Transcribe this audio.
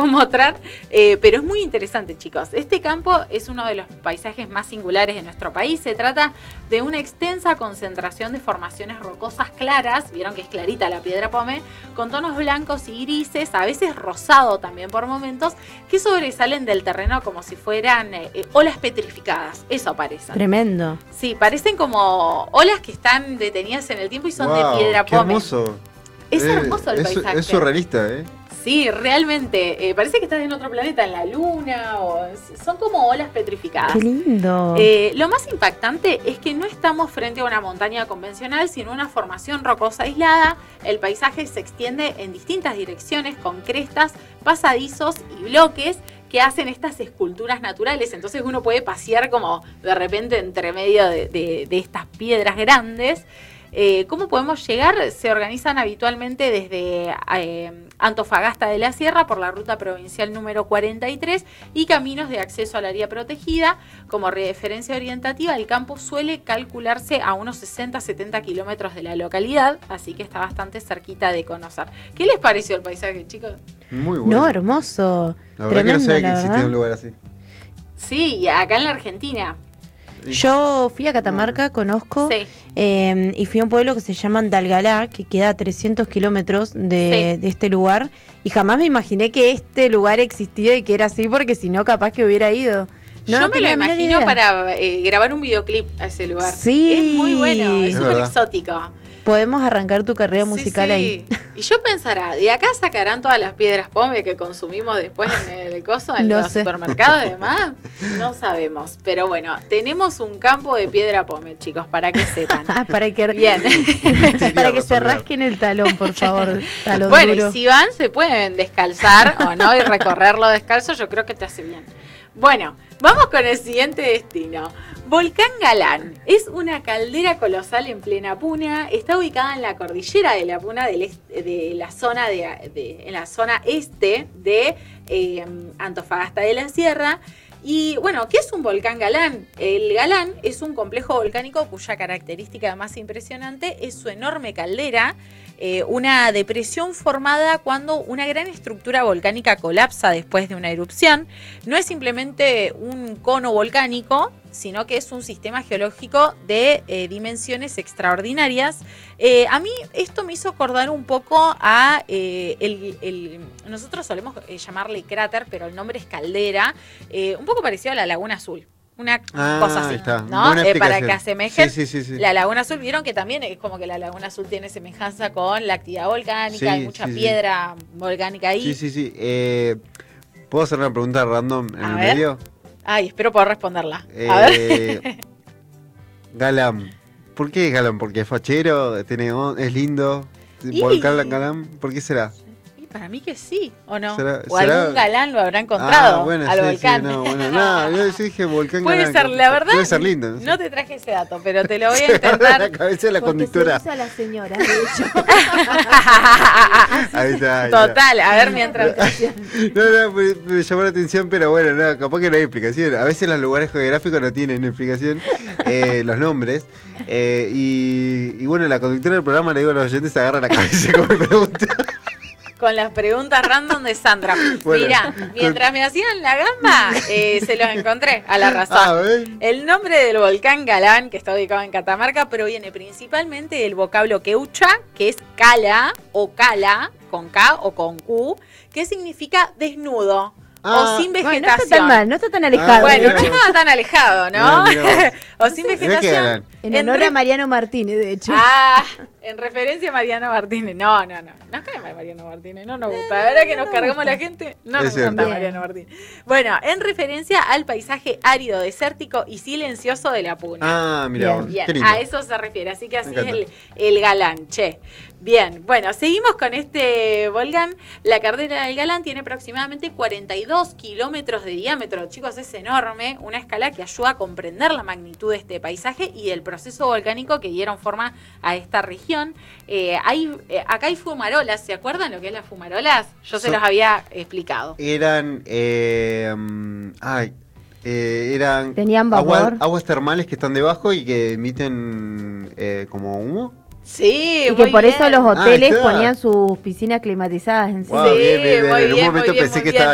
podemos mostrar, pero es muy interesante, chicos. Este campo es uno de los paisajes más singulares de nuestro país. Se trata de una extensa concentración de formaciones rocosas claras, vieron que es clarita la piedra pómez, con tonos blancos y grises, a veces rosado también por momentos, que sobresalen del terreno como si fueran olas petrificadas. Eso parece. Tremendo. Sí, parecen como olas que están detenidas en el tiempo y son de piedra qué pómez. Hermoso. Es hermoso el paisaje. Es surrealista, Sí, realmente. Parece que estás en otro planeta, en la luna, son como olas petrificadas. Qué lindo. Lo más impactante es que no estamos frente a una montaña convencional, sino una formación rocosa aislada. El paisaje se extiende en distintas direcciones, con crestas, pasadizos y bloques que hacen estas esculturas naturales. Entonces uno puede pasear como de repente entre medio de estas piedras grandes. ¿Cómo podemos llegar? Se organizan habitualmente desde Antofagasta de la Sierra por la ruta provincial número 43 y caminos de acceso al área protegida. Como referencia orientativa, el campo suele calcularse a unos 60-70 kilómetros de la localidad, así que está bastante cerquita de conocer. ¿Qué les pareció el paisaje, chicos? Muy bueno. No, hermoso. La verdad Tremendo, que no sabía que la existía verdad. un lugar así. Sí, acá en la Argentina. Yo fui a Catamarca, conozco, Sí. y fui a un pueblo que se llama Andalgalá, que queda a 300 kilómetros de este lugar, y jamás me imaginé que este lugar existía y que era así, porque si no, capaz que hubiera ido. Yo me lo tenía la menor imagino idea. para grabar un videoclip a ese lugar. Sí. Es muy bueno, es Es súper verdad. exótico. Podemos arrancar tu carrera Sí, musical sí. ahí. Y yo pensará, ¿de acá sacarán todas las piedras pómez que consumimos después en el coso, en No los sé. supermercados y demás? No sabemos. Pero bueno, tenemos un campo de piedra pómez, chicos, para que sepan. Para que, Bien. para que se resolver. rasquen el talón, por favor. Talón Bueno, duro. y si van, se pueden descalzar o no y recorrerlo descalzo, yo creo que te hace bien. Bueno, vamos con el siguiente destino. Volcán Galán es una caldera colosal en plena Puna. Está ubicada en la cordillera de la Puna de la zona en la zona este de Antofagasta de la Sierra. Y bueno, ¿qué es un volcán Galán? El Galán es un complejo volcánico cuya característica más impresionante es su enorme caldera, una depresión formada cuando una gran estructura volcánica colapsa después de una erupción. No es simplemente un cono volcánico, sino que es un sistema geológico de dimensiones extraordinarias. A mí esto me hizo acordar un poco a nosotros solemos llamarle cráter, pero el nombre es caldera, un poco parecido a la Laguna Azul. Una cosa así, está. ¿no? Buena Para explicación. que asemejen. Sí. La Laguna Azul, vieron que también es como que la Laguna Azul tiene semejanza con la actividad volcánica, Sí, hay mucha sí, piedra volcánica ahí. Sí. ¿Puedo hacer una pregunta random en A el ver. medio? Ay, espero poder responderla. A ver. Galán. ¿Por qué es Galán? ¿Porque es fachero? ¿Es lindo? Y- ¿Volcán Galán? ¿Por qué será? Y para mí que sí, ¿o no? ¿Será- o será- algún galán lo habrá encontrado bueno, al sí, volcán. Sí, no, yo dije Volcán Puede Galán. ser, la verdad. Puede ser lindo. No sé. No te traje ese dato, pero te lo voy a La intentar. cabeza de la Porque se conductora. hizo a la señora, de hecho. Ahí está. Total, a ver mientras. No, me llamó la atención, pero bueno, no, capaz que no hay explicación. A veces los lugares geográficos no tienen explicación, los nombres. Y bueno, la conductora del programa, le digo a los oyentes, se agarra la cabeza como me pregunta. Con las preguntas random de Sandra. Bueno, Mirá, mientras me hacían la gamba, se los encontré a la razón. A ver. El nombre del volcán Galán, que está ubicado en Catamarca, proviene principalmente del vocablo queucha, que es cala o cala, con K o con Q, que significa desnudo o sin Bueno, no vegetación. está tan mal, no está tan alejado. Bueno, mira no vos. estaba tan alejado, ¿no? Mirá o sin Mirá que vegetación. Galán. En honor a Mariano Martínez, de hecho. Ah, en referencia a Mariano Martínez. No. Nos cae mal Mariano Martínez, no nos gusta. La verdad que nos cargamos la gente, no nos Es cierto. gusta Bien. Mariano Martínez. Bueno, en referencia al paisaje árido, desértico y silencioso de la Puna. Ah, mira, Bien. vos, Bien, qué lindo. a eso se refiere, así que así Me es encanta. el Galán, che. Bien, bueno, seguimos con este volcán. La caldera del Galán tiene aproximadamente 42 kilómetros de diámetro, chicos, es enorme, una escala que ayuda a comprender la magnitud de este paisaje y del proceso volcánico que dieron forma a esta región. Acá hay fumarolas, ¿se acuerdan lo que es las fumarolas? Yo se Son- los había explicado. Eran. Eran. Tenían vapor. Aguas termales que están debajo y que emiten como humo. Sí, Y que muy por bien. eso los hoteles está. ponían sus piscinas climatizadas encima. Wow, Sí, bien. muy En un bien, momento muy bien, pensé muy que estaba